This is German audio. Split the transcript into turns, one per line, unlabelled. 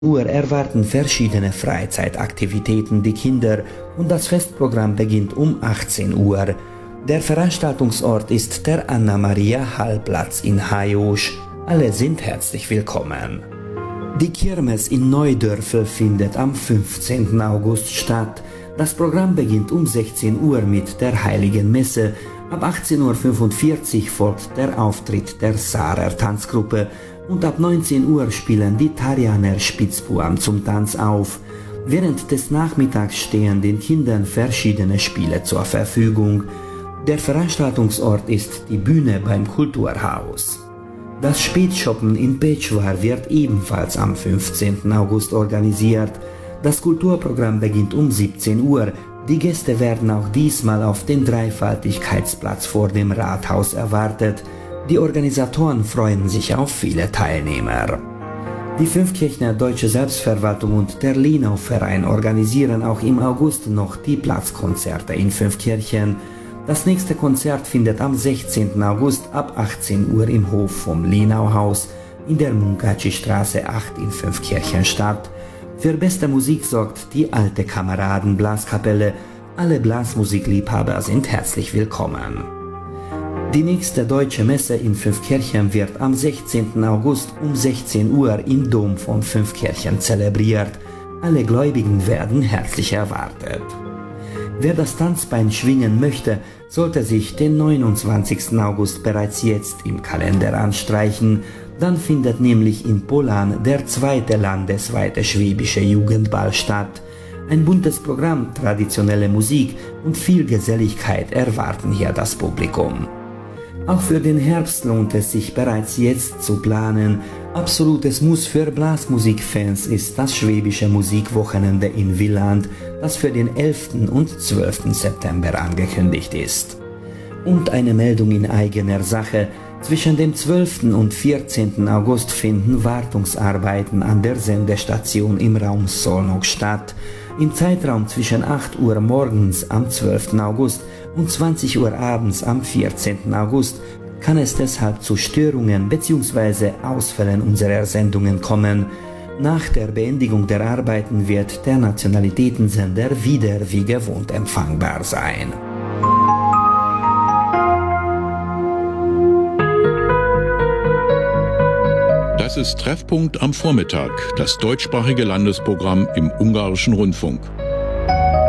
Uhr erwarten verschiedene Freizeitaktivitäten die Kinder und das Festprogramm beginnt um 18 Uhr. Der Veranstaltungsort ist der Anna-Maria-Hall-Platz in Hajosch. Alle sind herzlich willkommen. Die Kirmes in Neudörfel findet am 15. August statt. Das Programm beginnt um 16 Uhr mit der Heiligen Messe. Ab 18:45 Uhr folgt der Auftritt der Saarer Tanzgruppe und ab 19 Uhr spielen die Tarjaner Spitzbuben zum Tanz auf. Während des Nachmittags stehen den Kindern verschiedene Spiele zur Verfügung. Der Veranstaltungsort ist die Bühne beim Kulturhaus. Das Spätshoppen in Petschwar wird ebenfalls am 15. August organisiert. Das Kulturprogramm beginnt um 17 Uhr. Die Gäste werden auch diesmal auf den Dreifaltigkeitsplatz vor dem Rathaus erwartet. Die Organisatoren freuen sich auf viele Teilnehmer. Die Fünfkirchner Deutsche Selbstverwaltung und der Lenau-Verein organisieren auch im August noch die Platzkonzerte in Fünfkirchen. Das nächste Konzert findet am 16. August ab 18 Uhr im Hof vom Lenauhaus in der Munkacsy-Straße 8 in Fünfkirchen statt. Für beste Musik sorgt die Alte Kameraden Blaskapelle. Alle Blasmusikliebhaber sind herzlich willkommen. Die nächste Deutsche Messe in Fünfkirchen wird am 16. August um 16 Uhr im Dom von Fünfkirchen zelebriert. Alle Gläubigen werden herzlich erwartet. Wer das Tanzbein schwingen möchte, sollte sich den 29. August bereits jetzt im Kalender anstreichen. Dann findet nämlich in Polan der zweite landesweite schwäbische Jugendball statt. Ein buntes Programm, traditionelle Musik und viel Geselligkeit erwarten hier das Publikum. Auch für den Herbst lohnt es sich bereits jetzt zu planen. Absolutes Muss für Blasmusikfans ist das Schwäbische Musikwochenende in Villанд, das für den 11. und 12. September angekündigt ist. Und eine Meldung in eigener Sache: Zwischen dem 12. und 14. August finden Wartungsarbeiten an der Sendestation im Raum Szolnok statt. Im Zeitraum zwischen 8 Uhr morgens am 12. August und 20 Uhr abends am 14. August kann es deshalb zu Störungen bzw. Ausfällen unserer Sendungen kommen. Nach der Beendigung der Arbeiten wird der Nationalitätensender wieder wie gewohnt empfangbar sein.
Das ist Treffpunkt am Vormittag, das deutschsprachige Landesprogramm im Ungarischen Rundfunk.